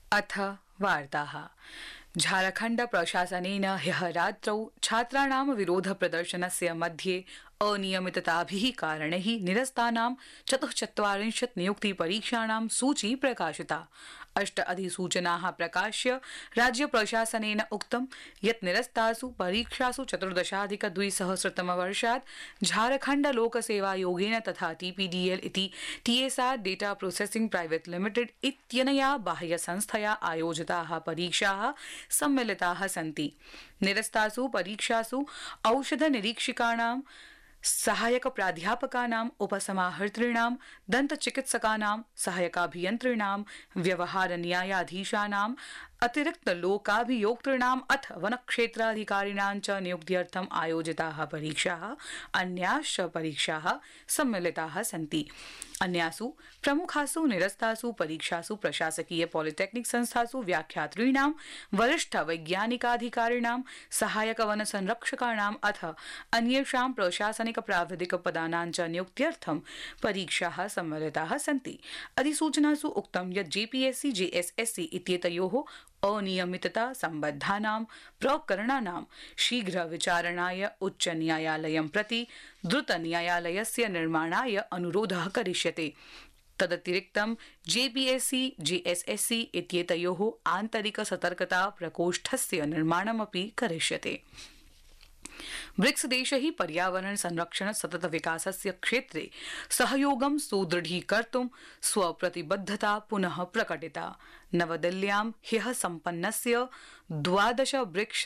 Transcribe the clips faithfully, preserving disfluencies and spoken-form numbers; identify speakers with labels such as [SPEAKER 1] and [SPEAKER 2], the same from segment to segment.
[SPEAKER 1] अथ वार्ताः। झारखण्ड प्रशासनेन ह्यः रात्रौ छात्राणां विरोध प्रदर्शनस्य मध्ये अनियमितताभिः कारणैः निरस्तानां चतुश्चत्वारिंशत् नियुक्ति परीक्षाणां सूची प्रकाशिता। अष्ट अधिसूचनाः प्रकाश्य राज्य प्रशासनेन उक्तं यत् निरस्तासु परीक्षासु चतुर्दशाधिक द्विसहस्रतमवर्षात् झारखण्ड लोकसेवायोगेन तथा टीपीडीएल इति TSR data processing private limited इत्यनया बाह्य संस्थया आयोजिताः परीक्षाः सम्मिलिताः सन्ति। निरस्तासु परीक्षासु औषध निरीक्षिकाणां सहायक प्राध्यापकानां उपसमाहर्तॄणां दंत चिकित्सकानां सहायकाभियंत्रिणां व्यवहार न्यायाधीशानां अतिरिक्त लोकाभियोक्तॄणाम् अथ वनक्षेत्राधिकारिणां च नियुक्त्यर्थम् आयोजिताः परीक्षाः अन्याश्च परीक्षाः सम्मिलिताः सन्ति। अन्यासु प्रमुखासु निरस्तासु परीक्षासु प्रशासकीय पॉलिटेक्निक संस्थासु व्याख्यातॄणां वरिष्ठ वैज्ञानिकाधिकारिणां सहायक वन संरक्षकाणाम् अथ अन्येषां प्रशासनिक प्राविधिक पदानां च नियुक्त्यर्थं परीक्षाः सम्मिलिताः सन्ति। अधिसूचनासु उक्तं यत् जेपीएससी जेएसएससी इत्येतयोः अनियमितता सम्बद्धानां प्रकरणानां शीघ्र विचारणाय उच्च न्यायालयं प्रति द्रुत न्यायालयस्य निर्माणाय अनुरोधः करिष्यते। तदतिरिक्तं जेपीएससी जेएसएससी इत्येतयोः आन्तरिक सतर्कता प्रकोष्ठस्य निर्माणमपि करिष्यते। ब्रिक्स देशैः पर्यावरण संरक्षण सतत विकासस्य क्षेत्रे सहयोगं सुदृढीकर्तुं स्वप्रतिबद्धता पुनः प्रकटिता। नवदिल्ल्यां ह्यः सम्पन्नस्य द्वादश ब्रिक्स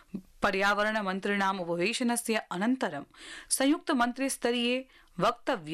[SPEAKER 1] पर्यावरण मन्त्रिणाम् उपवेशनस्य अनन्तरं संयुक्त मन्त्रिस्तरीये वक्तव्ये